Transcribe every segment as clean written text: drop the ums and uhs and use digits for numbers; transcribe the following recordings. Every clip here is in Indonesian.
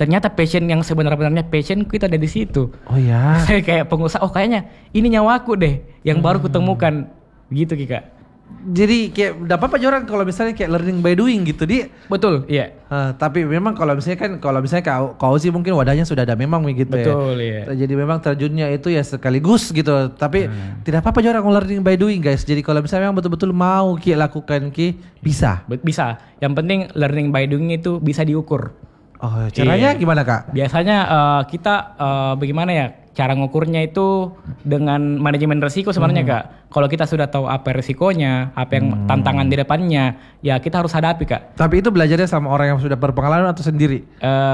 ternyata passion yang sebenarnya passion kita ada di situ. Oh ya. Saya kayak pengusaha, kayaknya ini nyawaku deh yang baru kutemukan gitu Kika. Jadi kayak dapat apa orang kalau misalnya kayak learning by doing gitu di. Betul, iya. Tapi memang kalau misalnya kau sih mungkin wadahnya sudah ada memang gitu. Betul, ya. iya. Jadi memang terjunnya itu ya sekaligus gitu. Tapi tidak apa-apa orang learning by doing guys. Jadi kalau misalnya memang betul-betul mau lakukan bisa. Bisa. Yang penting learning by doing itu bisa diukur. Oh, caranya gimana Kak? Biasanya kita bagaimana ya? Cara ngukurnya itu dengan manajemen risiko sebenarnya Kak. Kalau kita sudah tahu apa risikonya, apa yang tantangan di depannya, ya kita harus hadapi Kak. Tapi itu belajarnya sama orang yang sudah berpengalaman atau sendiri?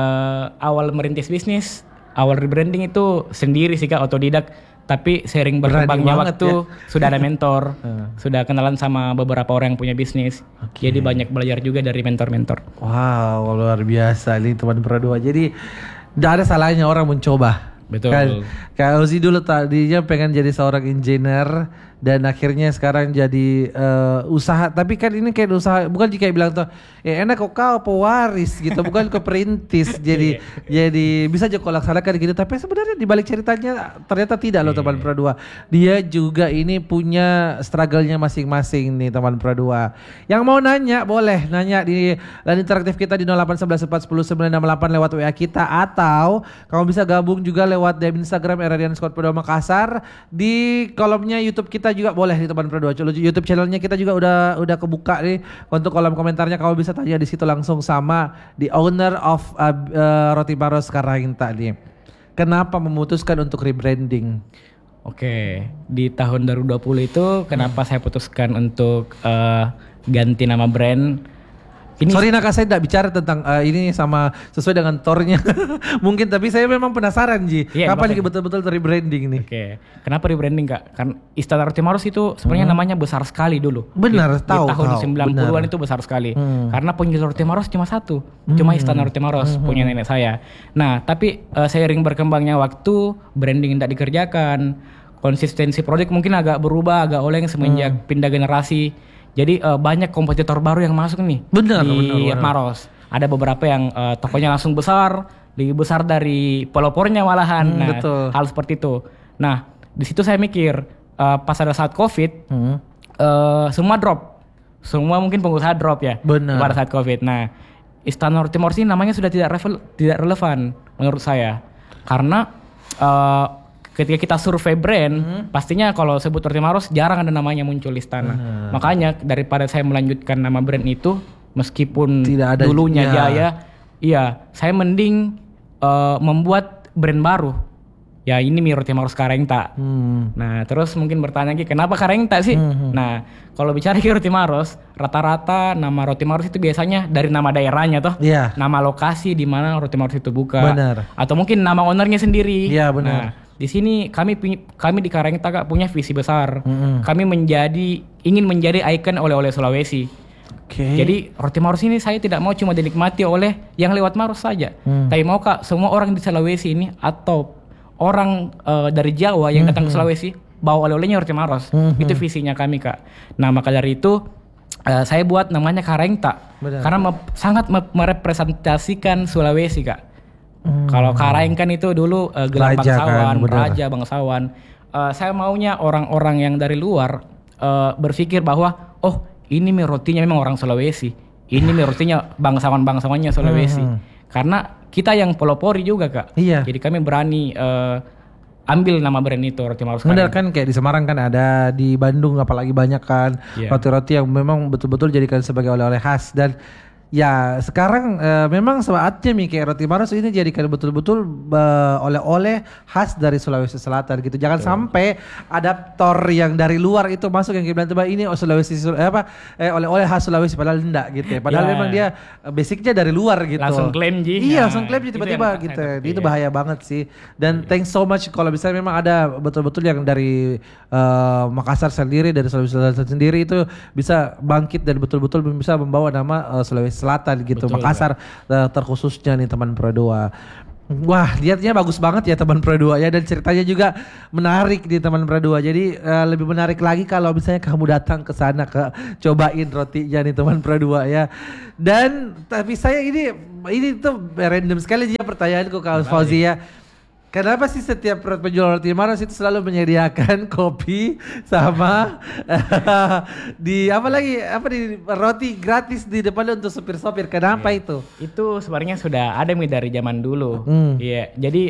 Awal merintis bisnis, awal rebranding itu sendiri sih Kak, otodidak. Tapi sering berkembangnya waktu sudah ada mentor, sudah kenalan sama beberapa orang yang punya bisnis. Jadi banyak belajar juga dari mentor-mentor. Wow, luar biasa nih teman berdua. Jadi tidak ada salahnya orang mencoba. Betul. Kak Ozi dulu tadinya pengen jadi seorang engineer dan akhirnya sekarang jadi usaha. Tapi kan ini kayak usaha, bukan jika bilang tuh, enak kau pewaris gitu, bukan kau perintis. jadi bisa aja kau laksanakan gitu. Tapi sebenarnya di balik ceritanya ternyata tidak loh teman Pradua. Dia juga ini punya struggle-nya masing-masing nih teman Pradua. Yang mau nanya boleh nanya di line interaktif kita di 0811410968 lewat WA kita, atau kamu bisa gabung juga lewat DM Instagram @radian_Pradua Makassar. Di kolomnya YouTube kita juga boleh di teman Pradua. YouTube channelnya kita juga udah kebuka nih. Untuk kolom komentarnya kamu bisa tanya di situ langsung sama the owner of Roti Maros Karaengta nih. Kenapa memutuskan untuk rebranding? Oke, di tahun 2020 itu kenapa saya putuskan untuk ganti nama brand? Sorry Naka, saya tidak bicara tentang ini sama sesuai dengan tornya mungkin, tapi saya memang penasaran Ji, kapan nih betul-betul rebranding nih? Oke, kenapa rebranding Kak? Kan Istana Roti Maros itu sebenarnya namanya besar sekali dulu. Benar, di tahun 90-an itu besar sekali. Karena penjual Roti Maros cuma satu, cuma Istana Roti Maros punya nenek saya. Nah, tapi seiring berkembangnya waktu, branding tidak dikerjakan, konsistensi produk mungkin agak berubah, agak oleng semenjak pindah generasi. Jadi banyak kompetitor baru yang masuk nih di Maros. Ada beberapa yang tokonya langsung besar, lebih besar dari pelopornya malahan. Nah, hal seperti itu. Nah, di situ saya mikir pas ada saat COVID, semua drop. Semua mungkin pengusaha drop ya pada saat COVID. Nah, Istana Roti Maros ini namanya sudah tidak relevan menurut saya. Karena ketika kita survei brand, pastinya kalau sebut Roti Maros jarang ada namanya muncul Istana. Makanya daripada saya melanjutkan nama brand itu, meskipun tidak ada dulunya Jaya, saya mending membuat brand baru. Ya ini Roti Maros Karaengta. Nah terus mungkin bertanya lagi, kenapa Karaengta sih? Nah kalau bicara Roti Maros, rata-rata nama Roti Maros itu biasanya dari nama daerahnya toh. Nama lokasi di mana Roti Maros itu buka. Atau mungkin nama ownernya sendiri. Nah, di sini kami di Karaengta Kak punya visi besar. Kami ingin menjadi ikon oleh-oleh Sulawesi. Jadi Roti Maros ini saya tidak mau cuma dinikmati oleh yang lewat Maros saja. Tapi mau Kak semua orang di Sulawesi ini atau orang dari Jawa yang datang ke Sulawesi bawa oleh-olehnya Roti Maros. Itu visinya kami Kak. Nah maka dari itu saya buat namanya Karaengta. Karena sangat merepresentasikan Sulawesi Kak. Kalau Karaeng kan itu dulu gelar bangsawan, raja bangsawan. Saya maunya orang-orang yang dari luar berpikir bahwa ini rotinya memang orang Sulawesi. Ini rotinya bangsawan-bangsawannya Sulawesi. Karena kita yang pelopori juga Kak. Jadi kami berani ambil nama brand itu Roti Maros. Benar kan, kayak di Semarang kan ada, di Bandung apalagi banyak kan roti-roti yang memang betul-betul jadikan sebagai oleh-oleh khas. Dan ya sekarang memang saatnya nih kayak Roti Maros ini jadikan betul-betul oleh-oleh khas dari Sulawesi Selatan gitu. Jangan sampai adaptor yang dari luar itu masuk yang bilang tiba ini Sulawesi oleh-oleh khas Sulawesi, padahal enggak gitu ya. Padahal memang dia basicnya dari luar gitu. Langsung klaim Ji. Iya, langsung klaim tiba-tiba gitu. Itu bahaya banget sih. Dan thanks so much kalau misalnya memang ada betul-betul yang dari Makassar sendiri, dari Sulawesi Selatan sendiri itu bisa bangkit dan betul-betul bisa membawa nama Sulawesi Selatan gitu. Betul, Makassar terkhususnya nih teman Pradua. Wah, lihatnya bagus banget ya teman Pradua ya, dan ceritanya juga menarik di teman Pradua. Jadi lebih menarik lagi kalau misalnya kamu datang ke sana cobain rotinya nih teman Pradua ya. Dan tapi saya ini tuh random sekali aja pertanyaanku Kak Fauzi ya. Kenapa sih setiap penjual roti Maros itu selalu menyediakan kopi sama di roti gratis di depan untuk sopir-sopir? Kenapa itu? Itu sebenarnya sudah ada dari zaman dulu. Iya, jadi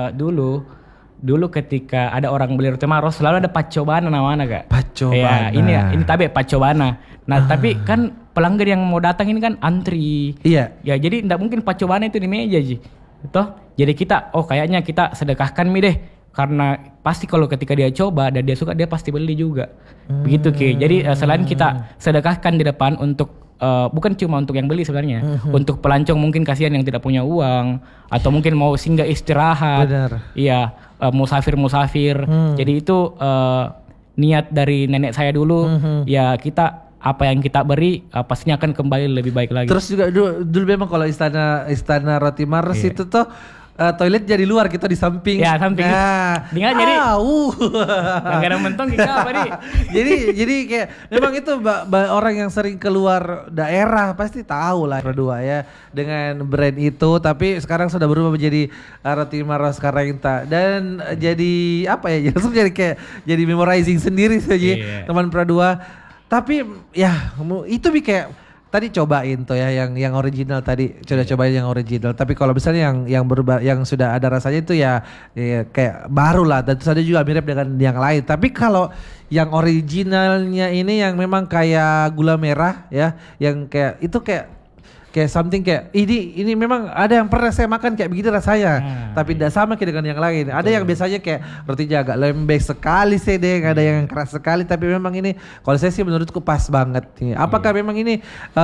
dulu ketika ada orang beli roti Maros selalu ada pacobana namanya Kak. Pacobana. Ya, ini tabe pacobana. Nah, tapi kan pelanggan yang mau datang ini kan antri. Iya. Ya, jadi enggak mungkin pacobana itu di meja Ji. Toh, jadi kita kayaknya kita sedekahkan deh. Karena pasti kalau ketika dia coba dan dia suka dia pasti beli juga. Begitu Ki. Jadi selain kita sedekahkan di depan untuk bukan cuma untuk yang beli sebenarnya. Untuk pelancong mungkin kasihan yang tidak punya uang atau mungkin mau singgah istirahat. Benar. Iya, musafir. Jadi itu niat dari nenek saya dulu. Ya kita apa yang kita beri pastinya akan kembali lebih baik lagi. Terus juga dulu memang kalau istana Roti Maros itu tuh toilet jadi luar kita di samping. Ya samping. Nah, tinggal jadi. Langganan mentong kita apa nih? jadi kayak memang itu orang yang sering keluar daerah pasti tahu lah berdua ya dengan brand itu. Tapi sekarang sudah berubah menjadi Roti Maros Karaengta dan jadi apa ya? Langsung jadi kayak jadi memorizing sendiri saja teman Pradua. Tapi ya itu kayak tadi cobain tuh ya yang original tadi cobain yang original. Tapi kalau misalnya yang berubah yang sudah ada rasanya itu ya kayak baru lah dan terus ada juga mirip dengan yang lain. Tapi kalau yang originalnya ini yang memang kayak gula merah ya, yang kayak itu kayak something kayak ini memang ada yang pernah saya makan kayak begini rasanya, tapi tidak sama kayak dengan yang lain. Ada yang biasanya kayak rotinya agak lembek sekali sedeng, ada yang keras sekali, tapi memang ini kalau saya sih menurutku pas banget. Apakah memang ini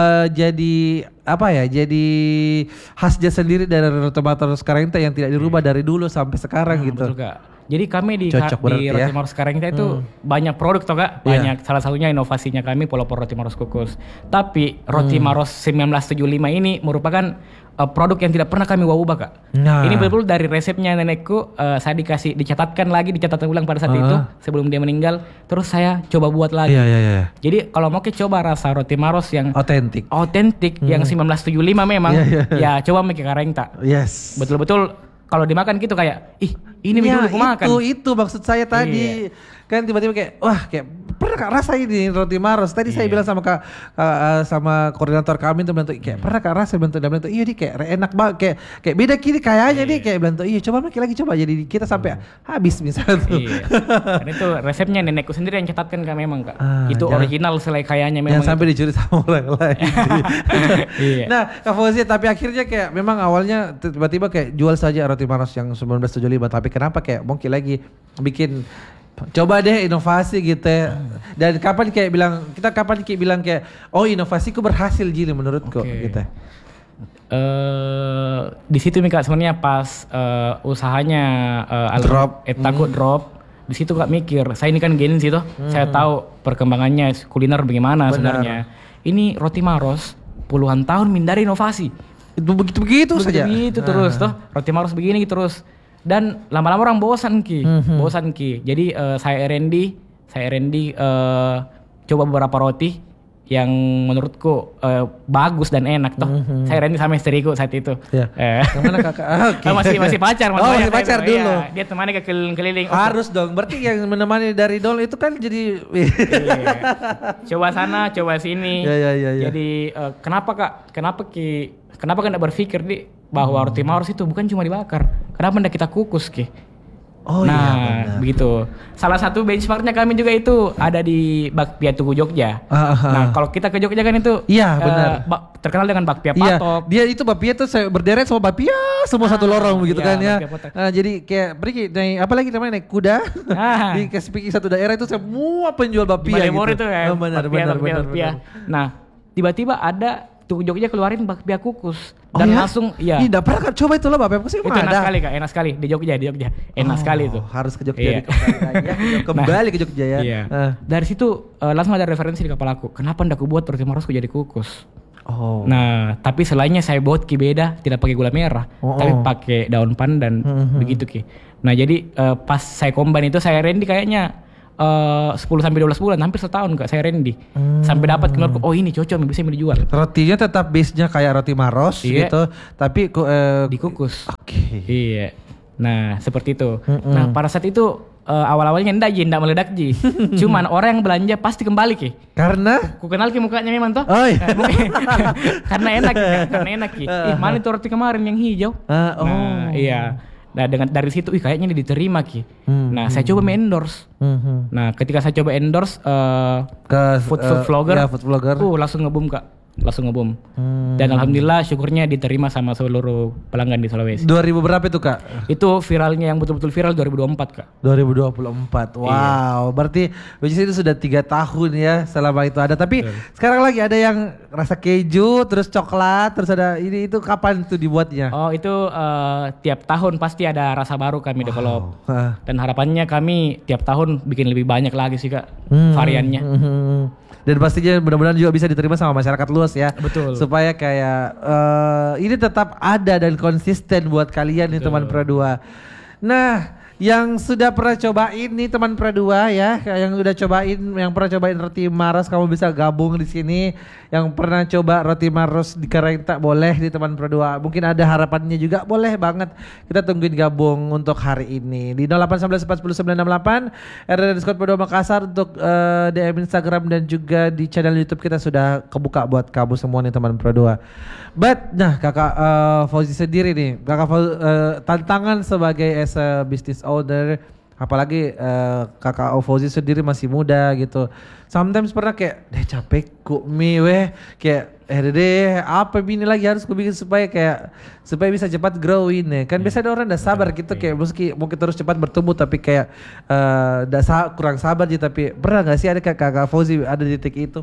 jadi apa ya? Jadi khasnya sendiri dari Roti Maros Karaengta yang tidak dirubah dari dulu sampai sekarang gitu. Betul Kak. Jadi kami di Roti Maros Karaengta itu banyak produk toh Kak. Banyak salah satunya inovasinya kami Pelopor Roti Maros Kukus. Tapi Roti Maros 1975 ini merupakan produk yang tidak pernah kami ubah Kak. Ini betul dari resepnya nenekku saya dicatatkan ulang pada saat itu sebelum dia meninggal. Terus saya coba buat lagi. Jadi kalau mau coba rasa Roti Maros yang otentik yang 1975 memang ya coba make Karaengta. Yes. Betul-betul kalau dimakan gitu kayak ini dulu aku makan. Itu maksud saya tadi. Kan tiba-tiba kayak wah kayak pernah Kak rasa ini Roti Maros. Tadi saya bilang sama Kak sama koordinator kami tuh bilang tuh kayak pernah Kak rasa bilang tuh iya dia kayak enak banget kayak beda kiri kayaknya dia kayak bilang tuh iya coba makin lagi coba jadi kita sampai habis misalnya tuh. Dan itu resepnya nenekku sendiri yang catatkan Kak memang Kak. Itu original selai kayaknya memang. Yang sampai dicuri sama orang lain. Nah Kak Fauzi tapi akhirnya kayak memang awalnya tiba-tiba kayak jual saja Roti Maros yang 1975 tapi kenapa kayak mungkin lagi bikin coba deh inovasi gitu ya. Dan kapan kayak bilang kayak inovasiku berhasil Jili menurutku gitu. Di situ nih Kak sebenarnya pas usahanya takut drop. Di situ Kak mikir, saya ini kan Gen Z tuh. Saya tahu perkembangannya kuliner bagaimana sebenarnya. Ini Roti Maros puluhan tahun mindari inovasi. Itu begitu saja. Begitu terus tuh. Roti Maros begini terus. Dan lama-lama orang bosan Ki. Jadi saya R&D coba beberapa roti yang menurutku bagus dan enak toh. Saya R&D sama istriku saat itu. Kemana Kakak? Masih pacar masih pacar dulu. Iya, dia temani ke keliling-keliling. Harus dong. Berarti yang menemani dari dulu itu kan jadi coba sana, coba sini. Jadi kenapa Kak? Kenapa kan enggak berpikir bahwa Roti Maros itu bukan cuma dibakar. Kenapa enggak kita kukus Ki? Begitu. Salah satu benchmarknya kami juga itu ada di Bakpia Tugu Jogja. Nah, kalau kita ke Jogja kan itu benar. Terkenal dengan bakpia patok. Dia itu bakpia tuh saya berderet sama bakpia semua satu lorong begitu kan ya. Jadi kayak pergi naik apa lagi namanya naik kuda. Dikasih pergi satu daerah itu semua penjual bakpia gitu. Itu ya. Benar. Nah, tiba-tiba ada Tugu Jogja keluarin bakpia kukus dan langsung tidak pernah coba itu loh bakpia kukus itu enak sekali Kak, enak sekali di Jogja enak sekali itu. Harus ke Jogja kembali ke Jogja ya. Dari situ langsung ada referensi di kepala aku, kenapa ndak aku buat Roti Marosku jadi kukus. Nah, tapi selainnya saya buat Ki beda, tidak pakai gula merah, tapi pakai daun pandan begitu Ki. Nah, jadi pas saya combine itu saya rendi kayaknya 10-12 bulan, hampir setahun Kak saya rendi. Sampai dapat keluar, ini cocok bisa dijual. Rotinya tetap base-nya kayak Roti Maros gitu, tapi dikukus. Oke. Iya. Nah seperti itu. Nah pada saat itu awal-awalnya ndak meledak ji. Cuman orang yang belanja pasti kembali ki. Karena? Ku kenal ki mukanya memang toh. Oh iya. Karena enak ki. Mana itu roti kemarin yang hijau. Nah iya. Nah dari situ kayaknya ini diterima ki. Nah saya coba endorse. Nah ketika saya coba endorse ke food vlogger. Ya, food vlogger. Langsung ngebum kak. Dan alhamdulillah syukurnya diterima sama seluruh pelanggan di Sulawesi. 2000 berapa itu kak? Itu viralnya yang betul-betul viral 2024 kak. 2024, wow. Iya. Berarti itu sudah 3 tahun ya selama itu ada. Tapi sekarang lagi ada yang rasa keju, terus coklat, terus ada ini itu kapan itu dibuatnya? Oh itu tiap tahun pasti ada rasa baru kami develop. Dan harapannya kami tiap tahun bikin lebih banyak lagi sih kak variannya. Dan pastinya mudah-mudahan juga bisa diterima sama masyarakat luas ya. Betul. Supaya kayak ini tetap ada dan konsisten buat kalian nih teman Pro 2. Nah, yang sudah pernah cobain nih teman Pro 2 ya, yang pernah cobain roti Maros, kamu bisa gabung di sini. Yang pernah coba roti Maros di Karangta boleh di teman Pro 2. Mungkin ada harapannya juga, boleh banget. Kita tungguin gabung untuk hari ini di 08194968 @Pro 2 Makassar untuk DM Instagram dan juga di channel YouTube kita sudah kebuka buat kamu semua nih teman Pro 2. Nah kakak Fauzi sendiri nih, kakak tantangan sebagai as a business owner, apalagi kakak Fauzi sendiri masih muda gitu. Sometimes pernah kayak capek kok kayak deh apa ini lagi harus gue bikin supaya bisa cepat growing ya. Kan biasa ada orang udah sabar gitu kayak mungkin terus cepat bertumbuh tapi kayak kurang sabar gitu. Tapi pernah gak sih ada kakak Fauzi ada di titik itu?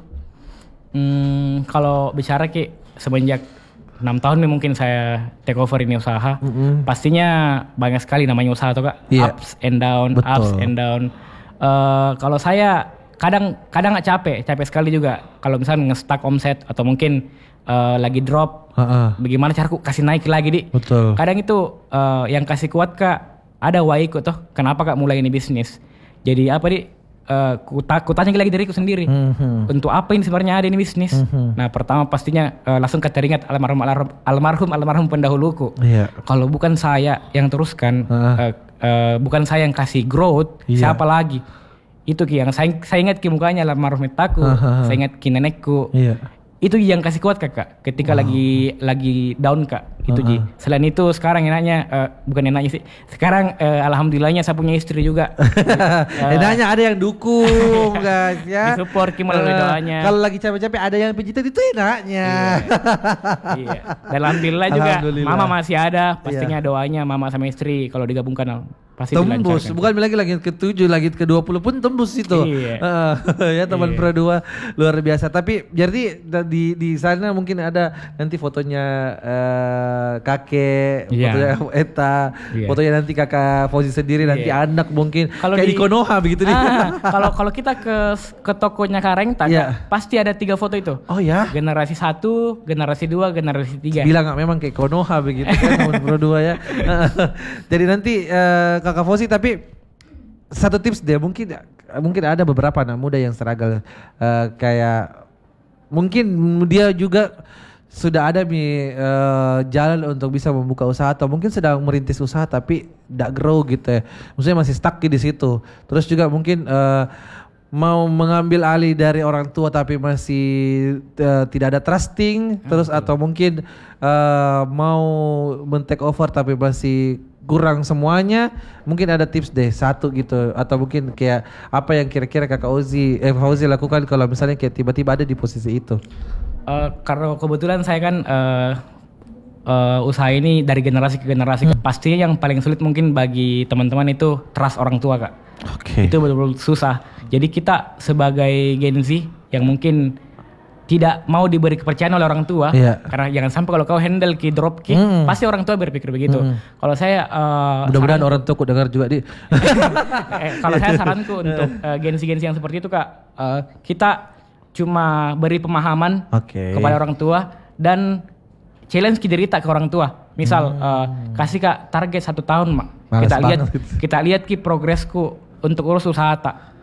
Kalau bicara ki semenjak 6 tahun nih mungkin saya take over ini usaha. Pastinya banyak sekali namanya usaha tuh kak. Ups and down, betul. Ups and down. Kalau saya kadang nggak capek sekali juga. Kalau misalnya nge-stuck omset atau mungkin lagi drop, bagaimana caraku kasih naik lagi di. Betul. Kadang itu yang kasih kuat kak, ada waiku toh. Kenapa kak mulai ini bisnis? Jadi apa di? Ku tanya lagi diriku sendiri. Untuk apa ini sebenarnya ada ini bisnis? Nah pertama pastinya langsung teringat almarhum pendahuluku. Kalau bukan saya yang teruskan, bukan saya yang kasih growth, siapa lagi? Itu yang saya ingat mukanya almarhum metaku, saya ingat nenekku. Itu yang kasih kuat kakak ketika lagi down kak. Itu Ji. Selain itu sekarang enaknya bukan enaknya sih. Sekarang alhamdulillahnya saya punya istri juga. Enaknya ada yang dukung guys ya. Disupport melalui doanya. Kalau lagi capek-capek ada yang pijitin itu enaknya. Iya. Dan alhamdulillah juga mama masih ada. Pastinya doanya mama sama istri kalau digabungkan pasti tembus. Bukan lagi ke-7 lagi ke-20 pun tembus itu. Ya teman Pro 2 luar biasa. Tapi jadi di sana mungkin ada nanti fotonya kakek, fotonya Eta, fotonya nanti kakak Fauzi sendiri, nanti anak mungkin kalo kayak di Konoha begitu nih. Kalau kita ke tokonya Karangta pasti ada 3 foto itu. Oh ya. Generasi 1, generasi 2, generasi 3. Bilang nggak memang kayak Konoha begitu kan teman Pro 2 ya. Jadi nanti kakak Fauzi, tapi satu tips deh, mungkin ada beberapa anak muda yang struggle kayak mungkin dia juga sudah ada jalan untuk bisa membuka usaha atau mungkin sedang merintis usaha tapi tidak grow gitu ya. Maksudnya masih stuck di situ. Terus juga mungkin mau mengambil alih dari orang tua tapi masih tidak ada trusting, terus atau mungkin mau men-take over tapi masih kurang semuanya. Mungkin ada tips deh satu gitu, atau mungkin kayak apa yang kira-kira kakak Fauzi lakukan kalau misalnya kayak tiba-tiba ada di posisi itu. Karena kebetulan saya kan usaha ini dari generasi ke generasi. Pastinya yang paling sulit mungkin bagi teman-teman itu trust orang tua kak. Itu betul-betul susah. Jadi kita sebagai Gen Z yang mungkin tidak mau diberi kepercayaan oleh orang tua, karena jangan sampai kalau kau handle drop pasti orang tua berpikir begitu. Kalau saya mudah-mudahan orang tua ku dengar juga di. Kalau saya saranku untuk Gen Z yang seperti itu kak, kita cuma beri pemahaman kepada orang tua dan challenge cerita ke orang tua. Misal kasih kak target 1 tahun mak. Kita lihat progresku untuk urus usaha tak.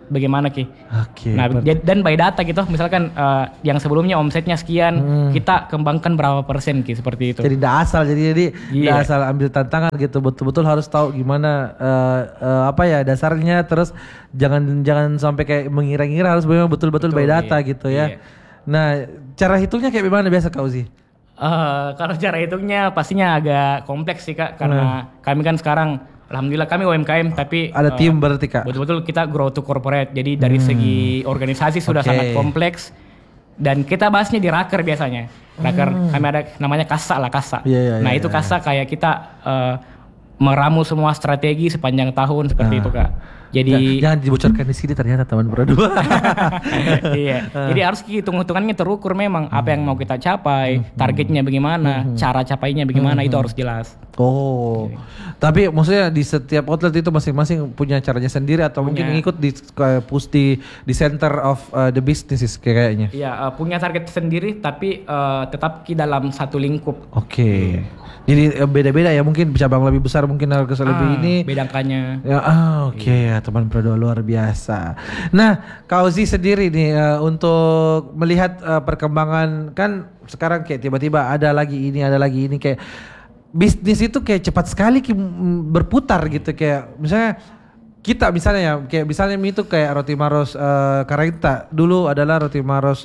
bagaimana Ki. Oke. Nah, dan by data gitu, misalkan yang sebelumnya omsetnya sekian, kita kembangkan berapa persen Ki, seperti itu. Jadi tidak asal, jadi tidak asal ambil tantangan gitu, betul-betul harus tahu gimana dasarnya, terus jangan sampai kayak mengira-ngira, harus memang betul-betul by data gitu ya. Nah, cara hitungnya kayak gimana biasa Kak Uzi? Kalau cara hitungnya pastinya agak kompleks sih Kak, karena kami kan sekarang alhamdulillah kami UMKM, tapi ada tim berarti Kak? Betul-betul kita grow to corporate, jadi dari segi organisasi sudah sangat kompleks, dan kita bahasnya di raker biasanya. Raker kami ada namanya kasa. Nah itu kasa kayak kita meramu semua strategi sepanjang tahun seperti itu Kak. Jadi jangan dibocorkan di sini ternyata teman berdua. Iya. Jadi harus hitung-hitungannya terukur memang apa yang mau kita capai, targetnya bagaimana, cara capainya bagaimana, itu harus jelas. Oh. Tapi maksudnya di setiap outlet itu masing-masing punya caranya sendiri atau mungkin ikut push di center of the businesses kayaknya. Iya, punya target sendiri tapi tetap di dalam satu lingkup. Oke. Jadi beda-beda ya, mungkin cabang lebih besar mungkin harga lebih ini. Beda angkanya. Ya, oke ya teman Prodo luar biasa. Nah, Kak Uzi sendiri nih untuk melihat perkembangan kan sekarang kayak tiba-tiba ada lagi ini kayak bisnis itu kayak cepat sekali berputar gitu, kayak misalnya kita kayak misalnya itu kayak Roti Maros Karenta dulu adalah Roti Maros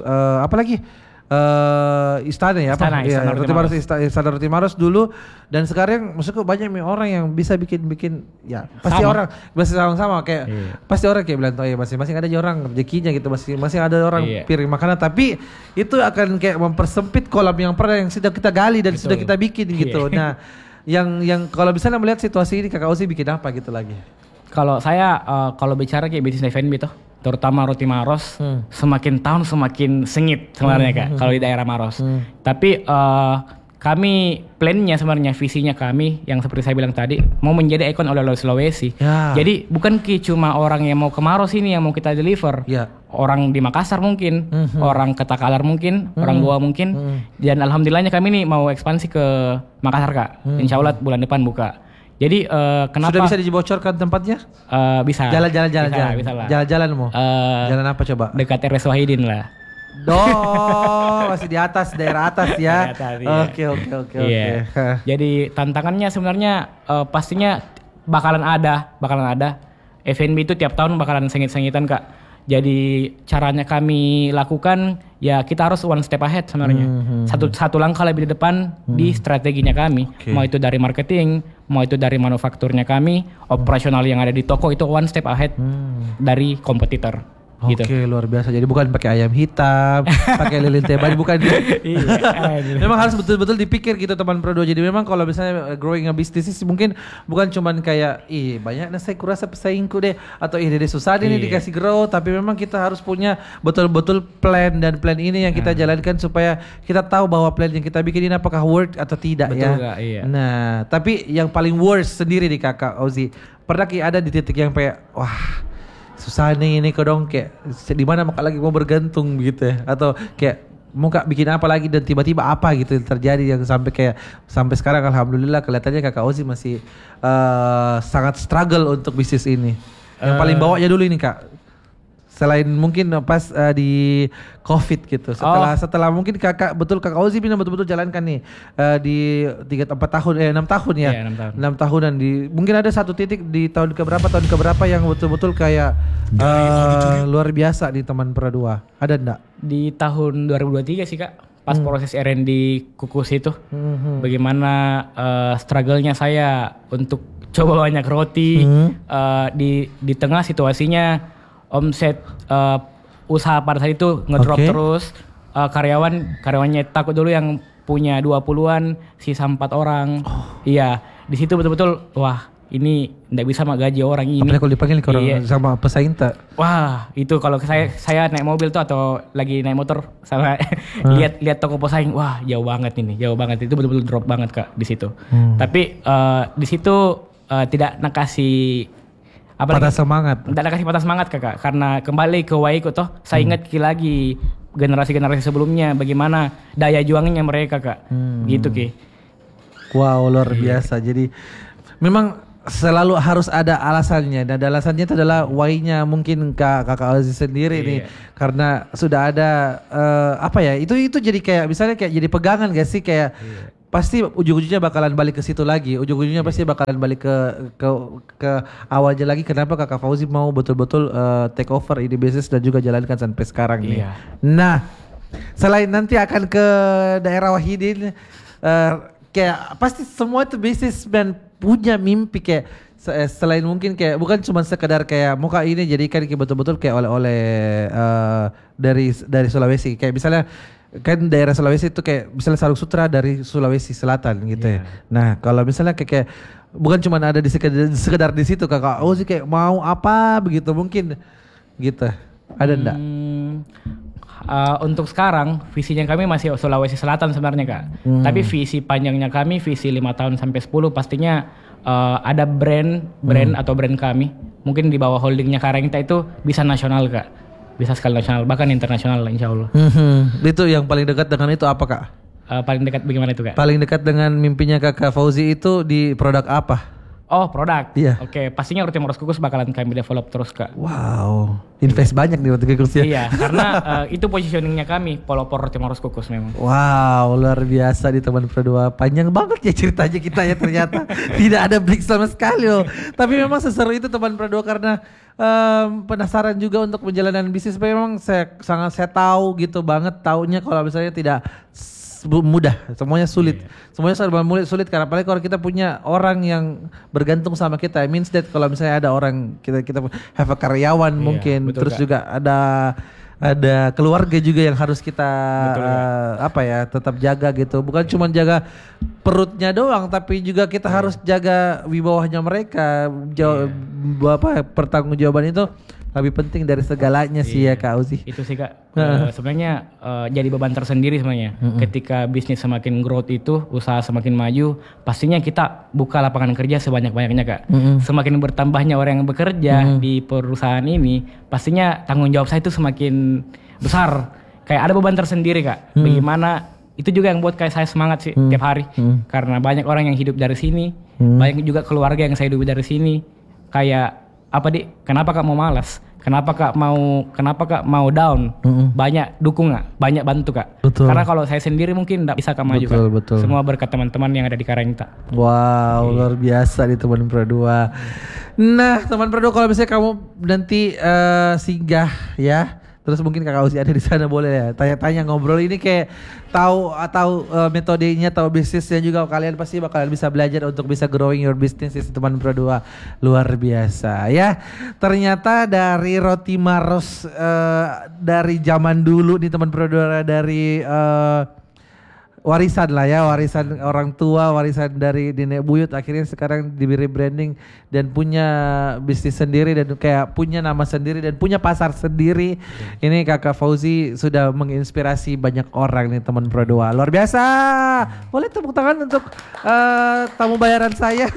Istana ya, Istana Roti Maros dulu, dan sekarang maksudku banyak orang yang bisa bikin ya pasti sama. Orang masih sama kayak pasti orang kayak bilang masing-masing ada aja orang rezekinya gitu, masing-masing ada orang piring makanan, tapi itu akan kayak mempersempit kolam yang sudah kita gali dan sudah kita bikin gitu. Nah, yang kalau misalnya melihat situasi ini Kakak Uzi bikin apa gitu lagi? Kalau saya kalau bicara kayak bisnis F&B tuh, terutama Roti Maros, semakin tahun semakin sengit sebenarnya Kak, kalau di daerah Maros. Tapi kami plannya sebenarnya, visinya kami yang seperti saya bilang tadi, mau menjadi ikon oleh-oleh Sulawesi. Jadi bukan cuma orang yang mau ke Maros ini yang mau kita deliver. Orang di Makassar mungkin, orang ke Takalar mungkin, orang Goa mungkin. Dan alhamdulillahnya kami ini mau ekspansi ke Makassar Kak. Insya Allah bulan depan buka. Jadi kenapa? Sudah bisa dibocorkan tempatnya? Bisa. Jalan-jalan mau. Jalan apa coba? Dekat RS Wahidin lah. Masih di atas, daerah atas ya. Oke. Jadi tantangannya sebenarnya pastinya bakalan ada. F&B itu tiap tahun bakalan sengit-sengitan Kak. Jadi caranya kami lakukan ya kita harus one step ahead sebenarnya. Satu langkah lebih di depan di strateginya kami. Mau itu dari marketing, mau itu dari manufakturnya kami, operasional yang ada di toko itu one step ahead dari kompetitor. Gitu. Oke, luar biasa. Jadi bukan pakai ayam hitam, pakai lilin tebal, bukan. Memang harus betul-betul dipikir gitu teman Prodo. Jadi memang kalau misalnya growing a business mungkin bukan cuman kayak banyak saya kurasa pesaingku deh, atau dede susah nih dikasih grow, tapi memang kita harus punya betul-betul plan, dan plan ini yang kita jalankan supaya kita tahu bahwa plan yang kita bikin ini apakah work atau tidak. Betul ya. Gak, iya. Nah, tapi yang paling worst sendiri di Kakak Uzi, pernah ada di titik yang kayak susah nih ini kodong, kayak di mana Kak lagi mau bergantung gitu ya, atau kayak mau Kak bikin apa lagi dan tiba-tiba apa gitu yang terjadi yang sampai sekarang alhamdulillah kelihatannya Kakak Uzi masih sangat struggle untuk bisnis ini. Yang paling bawanya dulu ini Kak, selain mungkin pas di COVID gitu, setelah mungkin Kakak Uzi betul-betul jalankan nih di 6 tahun ya. 6 tahunan mungkin ada satu titik di tahun keberapa yang betul-betul kayak luar biasa di teman Pradua. Ada enggak? Di tahun 2023 sih Kak, pas proses R&D kukus itu. Bagaimana struggle-nya saya untuk coba banyak roti di tengah situasinya omset usaha pada saat itu ngedrop terus, karyawannya takut dulu yang punya 20-an sisa 4 orang. Iya, di situ betul-betul ini nggak bisa gaji orang ini. Apalagi kalau dipanggil ke orang sama pesaing tak? Itu kalau saya naik mobil tuh atau lagi naik motor sama lihat toko pesaing, jauh banget itu betul-betul drop banget Kak di situ. Tapi di situ tidak nakasih patah semangat. Tidak kasih patah semangat Kakak, karena kembali ke Waiko toh. Saya ingat lagi generasi-generasi sebelumnya bagaimana daya juangnya mereka Kak. Gitu Ki. Wow, luar biasa. Jadi memang selalu harus ada alasannya, dan alasannya itu adalah why-nya mungkin kakak Aziz sendiri nih, karena sudah ada apa ya, itu jadi kayak misalnya kayak jadi pegangan gak sih, kayak pasti ujung-ujungnya bakalan balik ke situ lagi, ujung-ujungnya pasti bakalan balik ke awalnya lagi. Kenapa kakak Fauzi mau betul-betul take over ini bisnis dan juga jalankan sampai sekarang nih. Nah, selain nanti akan ke daerah Wahidin, kayak pasti semua itu businessman punya mimpi, kayak selain mungkin kayak bukan cuma sekedar kayak muka ini jadikan kayak betul-betul kayak oleh-oleh dari Sulawesi, kayak misalnya kan daerah Sulawesi itu kayak misalnya Sarung Sutra dari Sulawesi Selatan gitu ya. Nah kalau misalnya kayak bukan cuma ada di sekedar di situ kakak sih kayak mau apa begitu mungkin gitu, ada enggak? Untuk sekarang visinya kami masih Sulawesi Selatan sebenarnya kak. Tapi visi panjangnya kami, visi 5 tahun sampai 10 pastinya ada brand atau brand kami. Mungkin di bawah holdingnya Karangita itu bisa nasional kak. Bisa sekali nasional, bahkan internasional insya Allah. Itu yang paling dekat dengan itu apa kak? Paling dekat bagaimana itu kak? Paling dekat dengan mimpinya kakak Fauzi itu di produk apa? Oh produk, Oke, pastinya Roti Maros Kukus bakalan kami develop terus kak. Wow, invest banyak di Roti Kukus ya. Iya, karena itu positioningnya kami, pelopor Roti Maros Kukus memang. Wow, luar biasa di teman berdua. Panjang banget ya ceritanya kita ya ternyata. Tidak ada break sama sekali loh. Tapi memang seseru itu teman berdua karena penasaran juga untuk perjalanan bisnis. Memang saya tahu gitu banget, taunya kalau misalnya tidak mudah, semuanya sulit. Semuanya serba sulit karena apalagi kalau kita punya orang yang bergantung sama kita. It means that kalau misalnya ada orang kita have a karyawan mungkin, betul, terus kak. Juga ada keluarga juga yang harus kita tetap jaga gitu. Bukan cuma jaga perutnya doang, tapi juga kita harus jaga wibawahnya mereka. Pertanggungjawaban itu lebih penting dari segalanya sih ya Kak Uzi. Itu sih Kak. Sebenarnya jadi beban tersendiri sebenarnya. Ketika bisnis semakin growth itu, usaha semakin maju, pastinya kita buka lapangan kerja sebanyak-banyaknya Kak. Semakin bertambahnya orang yang bekerja di perusahaan ini, pastinya tanggung jawab saya itu semakin besar. Kayak ada beban tersendiri Kak. Bagaimana itu juga yang buat kayak saya semangat sih tiap hari. Karena banyak orang yang hidup dari sini, banyak juga keluarga yang saya hidup dari sini. Kayak kenapa Kak mau malas? Kenapa Kak mau down? Banyak dukung Kak, banyak bantu Kak. Betul. Karena kalau saya sendiri mungkin tidak bisa Kak maju Kak. Betul. Semua berkat teman-teman yang ada di Karangita. Wow, luar biasa di teman berdua. Nah, teman berdua kalau misalnya kamu nanti singgah ya, terus mungkin Kakak Uzi ada di sana boleh ya tanya-tanya ngobrol ini kayak tahu metodenya, tahu bisnisnya juga, kalian pasti bakalan bisa belajar untuk bisa growing your business di teman berdua. Luar biasa ya. Ternyata dari Roti Maros dari zaman dulu nih teman berdua, dari warisan lah ya, warisan orang tua, warisan dari nenek buyut, akhirnya sekarang diberi branding dan punya bisnis sendiri dan kayak punya nama sendiri dan punya pasar sendiri. Ini Kakak Fauzi sudah menginspirasi banyak orang nih teman berdua. Luar biasa. Boleh tepuk tangan untuk tamu bayaran saya.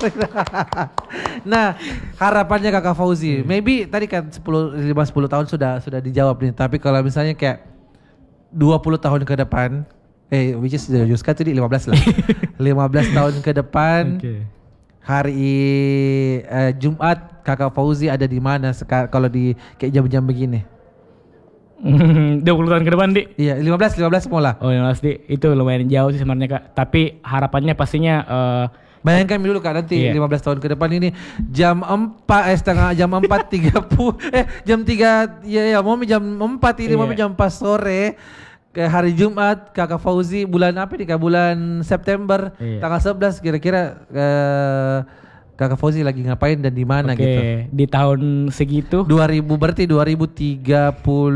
Nah, harapannya Kakak Fauzi, maybe tadi kan 10 tahun sudah dijawab nih, tapi kalau misalnya kayak 20 tahun ke depan, which is Juska tadi 15 lah. 15 tahun ke depan, hari Jumat Kakak Fauzi ada di mana kalau di kayak jam-jam begini? 20 tahun ke depan Dik? Iya 15 semula. Oh 15 Dik, itu lumayan jauh sih sebenarnya Kak. Tapi harapannya pastinya bayangkan dulu Kak nanti 15 tahun ke depan ini jam 4 jam 4.30 jam 3 ya mau jam 4 ini mau jam 4 sore ke hari Jumat Kakak Fauzi bulan apa nih Kak? Bulan September tanggal 11 kira-kira Kakak Fauzi lagi ngapain dan di mana gitu? Di tahun segitu 2000 berarti 2031.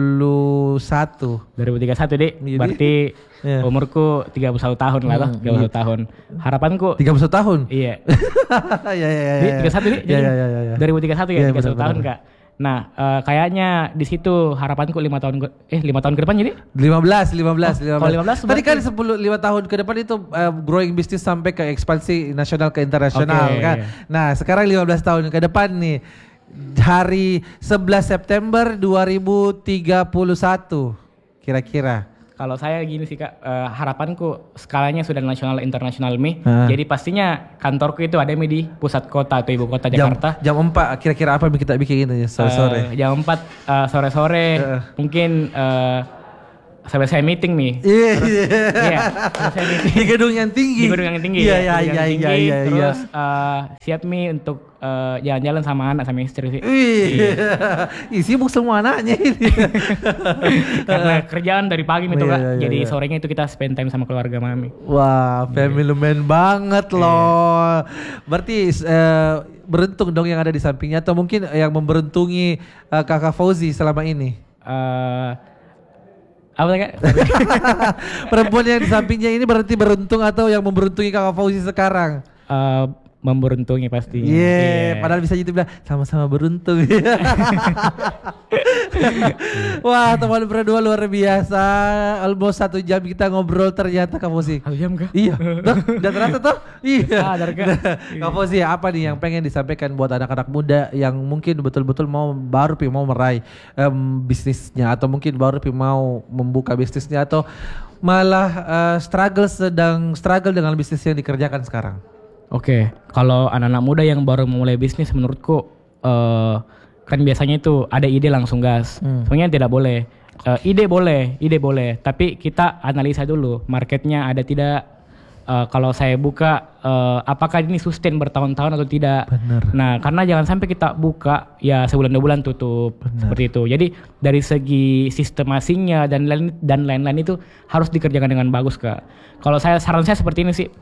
2031 Dik. Berarti umurku 31 tahun lah toh, 31 tahun. Harapanku 31 tahun? Iya. Iya. 31 Dik. Iya. 2031 ya, 31 tahun Kak. Nah, kayaknya di situ harapanku 5 tahun ke depan jadi 15. Kalau 15 tadi kan 5 tahun ke depan itu growing bisnis sampai ke ekspansi nasional ke internasional kan. Nah, sekarang 15 tahun ke depan nih hari 11 September 2031 kira-kira Kalau saya gini sih Kak, harapanku skalanya sudah nasional internasional Mi. Jadi pastinya kantorku itu ada Mi di pusat kota atau ibu kota Jakarta. Jam 4 kira-kira apa kita bikin ini sore-sore? Jam 4 sore-sore mungkin selesai meeting Mi. Iya, selesai meeting. Di gedung yang tinggi. Di gedung yang tinggi. Iya. Terus siap Mi untuk jalan-jalan sama anak sama istri sih. Sibuk semua anaknya ini. Karena kerjaan dari pagi itu Kak. Jadi sorenya itu kita spend time sama keluarga Mami. Wah, family man banget loh. Berarti beruntung dong yang ada di sampingnya atau mungkin yang memberuntungi Kakak Fauzi selama ini. Apa Kak? Perempuan yang di sampingnya ini berarti beruntung atau yang memberuntungi Kakak Fauzi sekarang? Memberuntungi pasti. Padahal bisa gitu bilang sama-sama beruntung. Wah, teman berdua luar biasa. Almost 1 jam kita ngobrol ternyata Kak Fauzi. 1 jam Kak? Iya. Udah ternyata tuh. Iya. Kak Fauzi, apa nih yang pengen disampaikan buat anak-anak muda yang mungkin betul-betul baru mau meraih bisnisnya atau mungkin baru mau membuka bisnisnya atau malah sedang struggle dengan bisnis yang dikerjakan sekarang? Oke, kalau anak-anak muda yang baru memulai bisnis menurutku kan biasanya itu ada ide langsung gas. Sebenarnya tidak boleh. Ide boleh, tapi kita analisa dulu marketnya ada tidak. Kalau saya buka, apakah ini sustain bertahun-tahun atau tidak? Bener. Nah, karena jangan sampai kita buka ya sebulan 2 bulan tutup. Bener. Seperti itu. Jadi dari segi sistemasinya dan lain-lain itu harus dikerjakan dengan bagus Kak. Kalau saran saya seperti ini sih.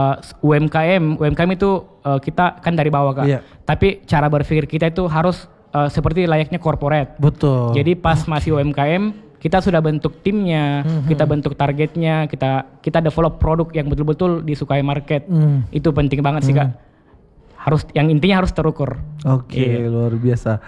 UMKM itu kita kan dari bawah Kak. Iya. Tapi cara berpikir kita itu harus seperti layaknya corporate. Betul. Jadi pas masih UMKM kita sudah bentuk timnya, kita bentuk targetnya, kita develop produk yang betul-betul disukai market. Itu penting banget sih Kak. Intinya harus terukur. Oke, luar biasa.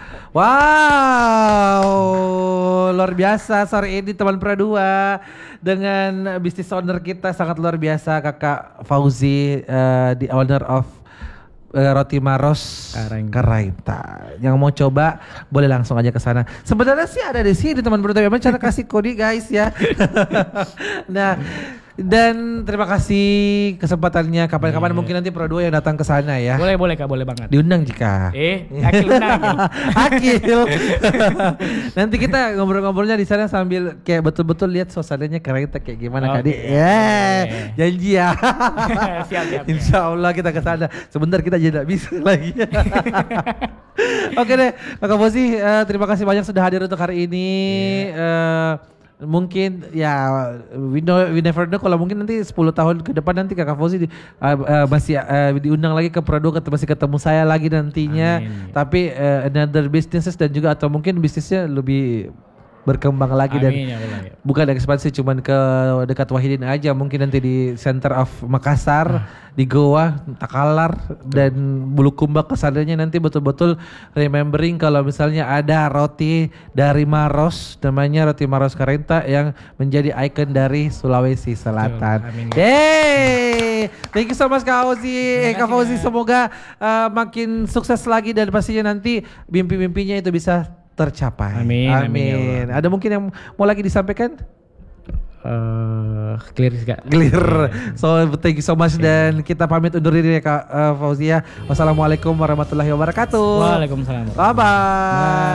Wow, luar biasa sore ini teman Pradua dengan bisnis owner kita sangat luar biasa Kakak Fauzi, the owner of Roti Maros Karaita. Yang mau coba boleh langsung aja ke sana. Sebenarnya sih ada di sini teman Pradua, memang cara kasih kode guys ya. Nah, dan terima kasih kesempatannya. Kapan-kapan mungkin nanti Pradua yang datang ke sana ya. Boleh Kak, boleh banget. Diundang jika. Akil undang. Akil. Nanti kita ngobrol-ngobrolnya di sana sambil kayak betul-betul lihat suasananya Karaita kayak gimana Kak Di. Janji ya. Siap. Insya Allah kita ke sana. Sebentar kita tidak bisa lagi. Oke deh, Kakak Fauzi, terima kasih banyak sudah hadir untuk hari ini. Mungkin ya we never know kalau mungkin nanti 10 tahun ke depan nanti Kakak Fauzi masih diundang lagi ke Pradua, masih ketemu saya lagi nantinya. Amin. Tapi another businesses dan juga atau mungkin bisnisnya lebih berkembang lagi. Amin, dan bukan ekspansi cuman ke dekat Wahidin aja, mungkin nanti di Center of Makassar, di Goa, Takalar dan Bulukumba kesananya nanti betul-betul remembering kalau misalnya ada roti dari Maros namanya Roti Maros Karaita yang menjadi ikon dari Sulawesi Selatan. Yeay, thank you so much Kak Fauzi, semoga makin sukses lagi dan pastinya nanti mimpi-mimpinya itu bisa tercapai. Amin. Ada mungkin yang mau lagi disampaikan? Clear sih Kak. Clear. So thank you so much dan kita pamit undur diri ya Kak Fauzi ya. Wassalamualaikum warahmatullahi wabarakatuh. Waalaikumsalam. Bye bye.